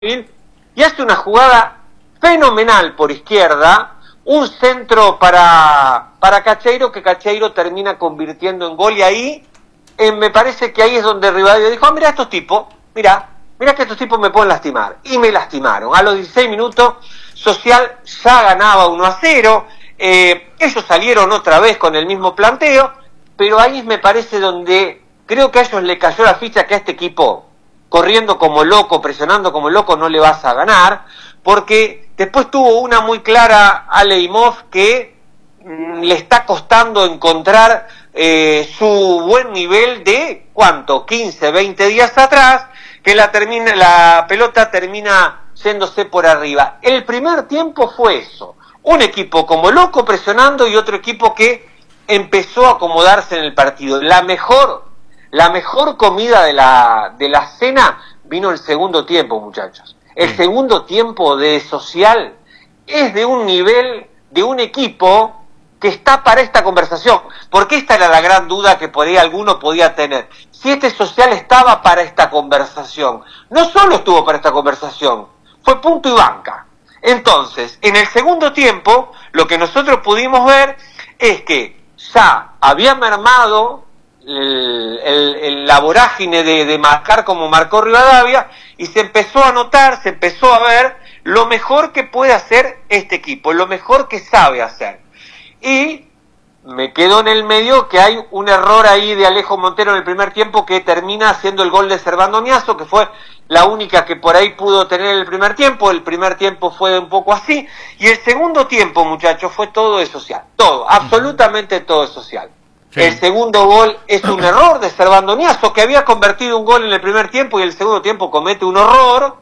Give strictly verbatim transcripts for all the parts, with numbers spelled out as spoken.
y hace una jugada fenomenal por izquierda, un centro para, para Cacheiro, que Cacheiro termina convirtiendo en gol, y ahí eh, me parece que ahí es donde Rivadavia dijo, ah, mira estos tipos, mira, mira que estos tipos me pueden lastimar, y me lastimaron. A los dieciséis minutos, Social ya ganaba uno a cero, eh, ellos salieron otra vez con el mismo planteo, pero ahí me parece donde creo que a ellos le cayó la ficha que a este equipo, corriendo como loco, presionando como loco, no le vas a ganar, porque después tuvo una muy clara Aleimov que mmm, le está costando encontrar eh, su buen nivel de, ¿cuánto? quince, veinte días atrás, que la, termina, la pelota termina yéndose por arriba. El primer tiempo fue eso, un equipo como loco presionando y otro equipo que empezó a acomodarse en el partido. La mejor, la mejor comida de la, de la cena vino el segundo tiempo, muchachos. El segundo tiempo de Social es de un nivel, de un equipo que está para esta conversación, porque esta era la gran duda que por ahí alguno podía tener. Si este Social estaba para esta conversación, no solo estuvo para esta conversación, fue punto y banca. Entonces, en el segundo tiempo, lo que nosotros pudimos ver es que ya había mermado el, el, el, la vorágine de, de marcar como marcó Rivadavia, y se empezó a notar, se empezó a ver lo mejor que puede hacer este equipo, lo mejor que sabe hacer. Y me quedo en el medio que hay un error ahí de Alejo Montero en el primer tiempo que termina haciendo el gol de Servando Miazo, que fue la única que por ahí pudo tener el primer tiempo. El primer tiempo fue un poco así, y el segundo tiempo, muchachos, fue todo de Social, todo, absolutamente todo de Social. Sí. El segundo gol es un error de Servando Miazo, que había convertido un gol en el primer tiempo y el segundo tiempo comete un horror,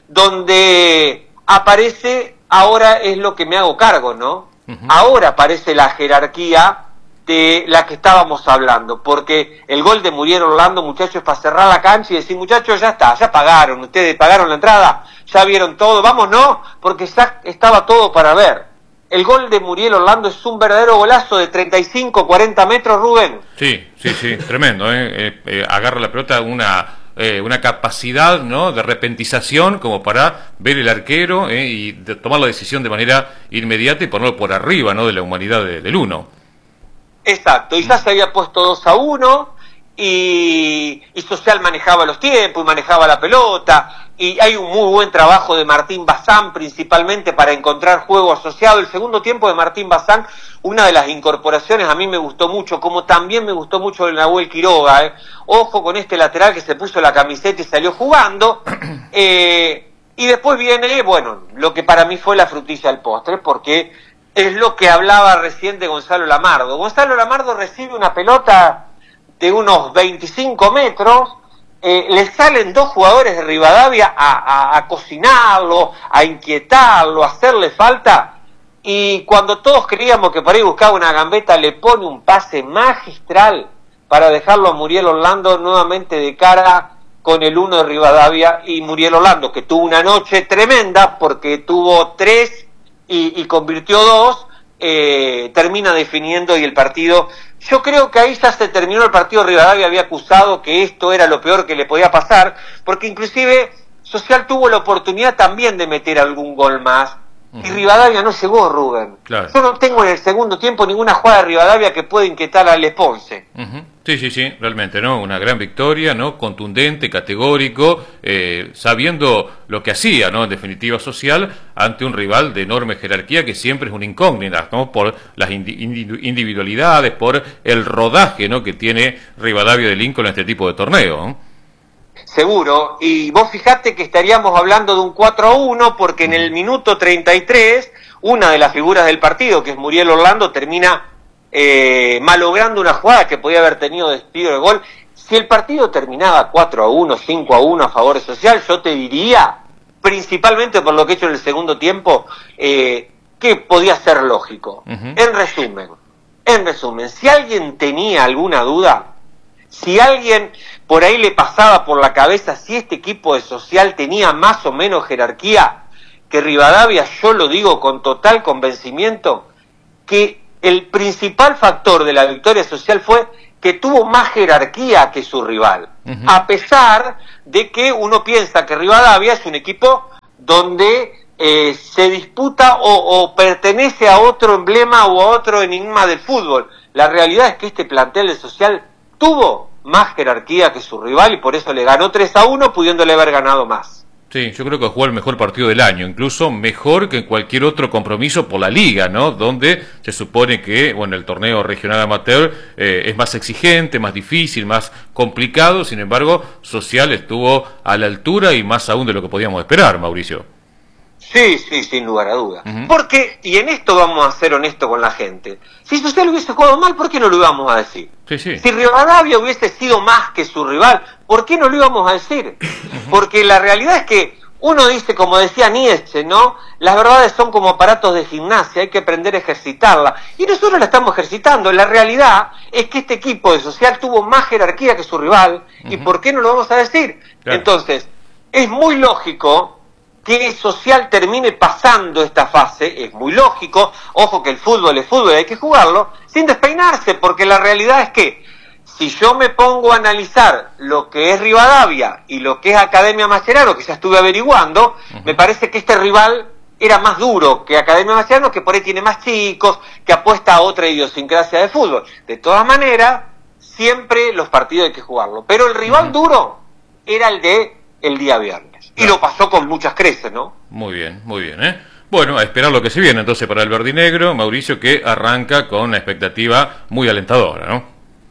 donde aparece, ahora es lo que me hago cargo, ¿no? Uh-huh. Ahora aparece la jerarquía de la que estábamos hablando, porque el gol de Muriel Orlando, muchachos, es para cerrar la cancha y decir, muchachos, ya está, ya pagaron, ustedes pagaron la entrada, ya vieron todo, vamos, no, porque ya estaba todo para ver. El gol de Muriel Orlando es un verdadero golazo de treinta y cinco, cuarenta metros, Rubén. Sí, sí, sí, tremendo, ¿eh? Eh, eh, agarra la pelota una... Eh, una capacidad, ¿no?, de repentización como para ver el arquero eh, y de tomar la decisión de manera inmediata y ponerlo por arriba, ¿no?, de la humanidad de, del uno. Exacto, y ya se había puesto dos a uno y, y Social manejaba los tiempos y manejaba la pelota, y hay un muy buen trabajo de Martín Bazán principalmente para encontrar juego asociado. El segundo tiempo de Martín Bazán, una de las incorporaciones, a mí me gustó mucho, como también me gustó mucho el Nahuel Quiroga, eh. Ojo con este lateral que se puso la camiseta y salió jugando, eh, y después viene, bueno, lo que para mí fue la frutilla del postre, porque es lo que hablaba recién de Gonzalo Lamardo. Gonzalo Lamardo recibe una pelota de unos veinticinco metros, eh, le salen dos jugadores de Rivadavia a, a, a cocinarlo, a inquietarlo, a hacerle falta, y cuando todos creíamos que por ahí buscaba una gambeta, le pone un pase magistral para dejarlo a Muriel Orlando nuevamente de cara con el uno de Rivadavia, y Muriel Orlando, que tuvo una noche tremenda porque tuvo tres y, y convirtió dos, eh, termina definiendo y el partido, yo creo que ahí ya se terminó el partido. Rivadavia había acusado que esto era lo peor que le podía pasar, porque inclusive Social tuvo la oportunidad también de meter algún gol más, uh-huh. y Rivadavia no llegó, Rubén. Claro. Yo no tengo en el segundo tiempo ninguna jugada de Rivadavia que pueda inquietar a Les Ponce. Uh-huh. Sí, sí, sí, realmente, ¿no? Una gran victoria, ¿no? Contundente, categórico, eh, sabiendo lo que hacía, ¿no? En definitiva, Social, ante un rival de enorme jerarquía que siempre es una incógnita, ¿no? Por las individualidades, por el rodaje, ¿no?, que tiene Rivadavia de Lincoln en este tipo de torneo, ¿no? Seguro, y vos fijate que estaríamos hablando de un cuatro a uno, porque en el minuto treinta y tres, una de las figuras del partido, que es Muriel Orlando, termina eh, malogrando una jugada que podía haber tenido despido de gol. Si el partido terminaba cuatro a uno, cinco a uno a favor de Social, yo te diría, principalmente por lo que he hecho en el segundo tiempo, eh, que podía ser lógico. Uh-huh. En resumen, en resumen, si alguien tenía alguna duda, si alguien por ahí le pasaba por la cabeza si este equipo de Social tenía más o menos jerarquía que Rivadavia, yo lo digo con total convencimiento, que el principal factor de la victoria Social fue que tuvo más jerarquía que su rival, uh-huh. a pesar de que uno piensa que Rivadavia es un equipo donde eh, se disputa o, o pertenece a otro emblema o a otro enigma del fútbol. La realidad es que este plantel de Social tuvo más jerarquía que su rival y por eso le ganó tres a uno, pudiéndole haber ganado más. Sí, yo creo que jugó el mejor partido del año, incluso mejor que en cualquier otro compromiso por la liga, ¿no? Donde se supone que, bueno, el torneo regional amateur eh, es más exigente, más difícil, más complicado, sin embargo, Social estuvo a la altura y más aún de lo que podíamos esperar, Mauricio. Sí, sí, sin lugar a dudas. Uh-huh. Porque, y en esto vamos a ser honestos con la gente, si Social hubiese jugado mal, ¿por qué no lo íbamos a decir? Sí, sí. Si Rivadavia hubiese sido más que su rival, ¿por qué no lo íbamos a decir? Uh-huh. Porque la realidad es que uno dice, como decía Nietzsche, ¿no? Las verdades son como aparatos de gimnasia, hay que aprender a ejercitarla. Y nosotros la estamos ejercitando. La realidad es que este equipo de Social tuvo más jerarquía que su rival, uh-huh. ¿y por qué no lo vamos a decir? Claro. Entonces, es muy lógico que Social termine pasando esta fase, es muy lógico, ojo que el fútbol es fútbol, hay que jugarlo, sin despeinarse, porque la realidad es que si yo me pongo a analizar lo que es Rivadavia y lo que es Academia Mascherano, que ya estuve averiguando, uh-huh. me parece que este rival era más duro que Academia Mascherano, que por ahí tiene más chicos, que apuesta a otra idiosincrasia de fútbol. De todas maneras, siempre los partidos hay que jugarlo, pero el rival uh-huh. duro era el de el día viernes. Y lo pasó con muchas creces, ¿no? Muy bien, muy bien, ¿eh? Bueno, a esperar lo que se viene entonces para el verdinegro, Mauricio, que arranca con una expectativa muy alentadora, ¿no?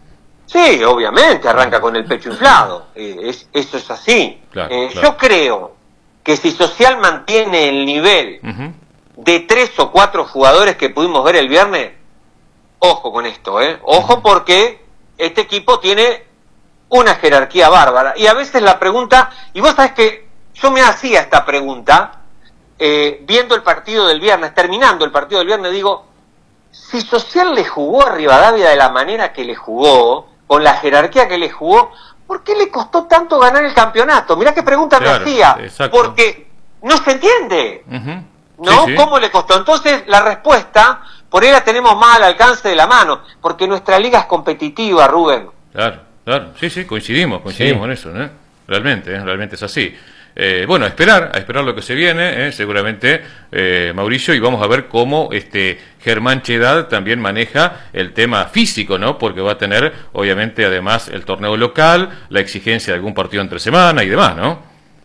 Sí, obviamente, arranca con el pecho inflado, eh, es, eso es así. Claro, eh, claro. Yo creo que si Social mantiene el nivel uh-huh. de tres o cuatro jugadores que pudimos ver el viernes, ojo con esto, ¿eh? Ojo uh-huh. porque este equipo tiene una jerarquía bárbara. Y a veces la pregunta, y vos sabés que yo me hacía esta pregunta, eh, viendo el partido del viernes, terminando el partido del viernes, digo, si Social le jugó a Rivadavia de la manera que le jugó, con la jerarquía que le jugó, ¿por qué le costó tanto ganar el campeonato? Mirá qué pregunta claro, me hacía, exacto. porque no se entiende, uh-huh. ¿no? Sí, sí. ¿Cómo le costó? Entonces, la respuesta, por ahí la tenemos más al alcance de la mano, porque nuestra liga es competitiva, Rubén. Claro, claro, sí, sí, coincidimos, coincidimos sí. en eso, ¿no? Realmente, ¿eh? realmente es así. Eh, bueno, a esperar, a esperar lo que se viene, eh, seguramente, eh, Mauricio, y vamos a ver cómo este Germán Chedad también maneja el tema físico, ¿no? Porque va a tener, obviamente, además, el torneo local, la exigencia de algún partido entre semana y demás, ¿no?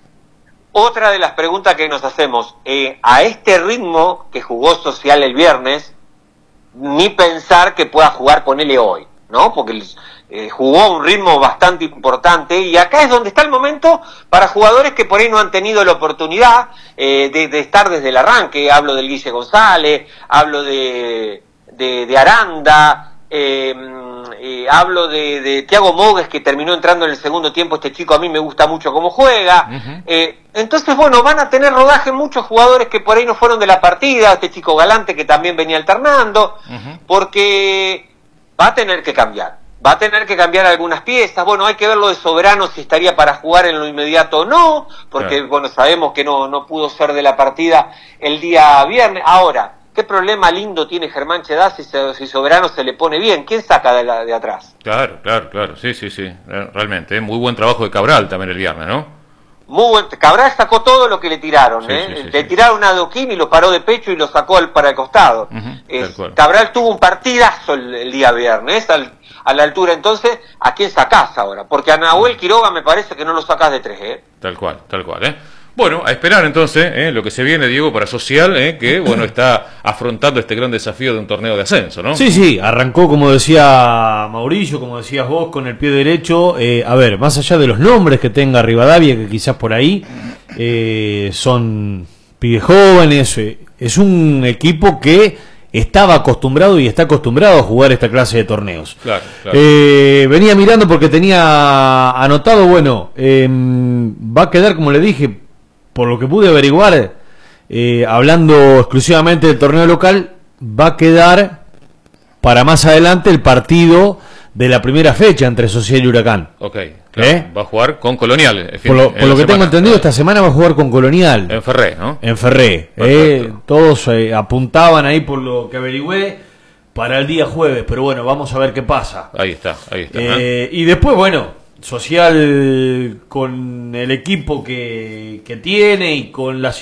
Otra de las preguntas que nos hacemos, eh, a este ritmo que jugó Social el viernes, ni pensar que pueda jugar, ponele hoy, ¿no? Porque eh, jugó un ritmo bastante importante y acá es donde está el momento para jugadores que por ahí no han tenido la oportunidad eh, de, de estar desde el arranque. Hablo del Guille González, hablo de, de, de Aranda, eh, eh, hablo de, de Thiago Mogues, que terminó entrando en el segundo tiempo. Este chico a mí me gusta mucho cómo juega. Uh-huh. eh, entonces, bueno, van a tener rodaje muchos jugadores que por ahí no fueron de la partida, este chico Galante que también venía alternando, uh-huh. porque va a tener que cambiar, va a tener que cambiar algunas piezas. Bueno, hay que ver lo de Soberano, si estaría para jugar en lo inmediato o no, porque claro. bueno, sabemos que no, no pudo ser de la partida el día viernes. Ahora, ¿qué problema lindo tiene Germán Chedad si, se, si Soberano se le pone bien? ¿Quién saca de, la, de atrás? Claro, claro, claro, sí, sí, sí, realmente, ¿eh? Muy buen trabajo de Cabral también el viernes, ¿no? Muy buen, Cabral sacó todo lo que le tiraron, sí, ¿eh? Sí, sí, le sí. tiraron a Adoquín y lo paró de pecho y lo sacó al, para el costado. Uh-huh, eh, Cabral tuvo un partidazo el, el día viernes, al, a la altura. Entonces, ¿a quién sacás ahora? Porque a Nahuel Quiroga me parece que no lo sacás de tres, ¿eh? Tal cual, tal cual, ¿eh? Bueno, a esperar entonces ¿eh? lo que se viene, Diego, para Social, ¿eh? que bueno está afrontando este gran desafío de un torneo de ascenso, ¿no? Sí, sí, arrancó, como decía Mauricio, como decías vos, con el pie derecho. Eh, a ver, más allá de los nombres que tenga Rivadavia, que quizás por ahí eh, son pibes jóvenes, eh, es un equipo que estaba acostumbrado y está acostumbrado a jugar esta clase de torneos. Claro, claro. Eh, venía mirando porque tenía anotado, bueno, eh, va a quedar, como le dije, por lo que pude averiguar, eh, hablando exclusivamente del torneo local, va a quedar para más adelante el partido de la primera fecha entre Social y Huracán. Ok, claro. ¿Eh? Va a jugar con Colonial. Fin, por lo, por lo que semana, tengo entendido, claro. Esta semana va a jugar con Colonial. En Ferré, ¿no? En Ferré. Eh, todos eh, apuntaban ahí por lo que averigüé, para el día jueves, pero bueno, vamos a ver qué pasa. Ahí está, ahí está. Eh, y después, bueno, Social con el equipo que, que tiene y con la